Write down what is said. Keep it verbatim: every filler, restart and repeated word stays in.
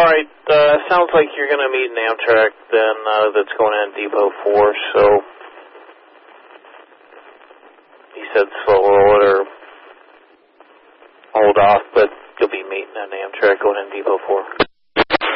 All right, uh, sounds like you're going to meet an Amtrak then uh, that's going in Depot four, so he said slow roll it or hold off, but you'll be meeting an Amtrak going in Depot four.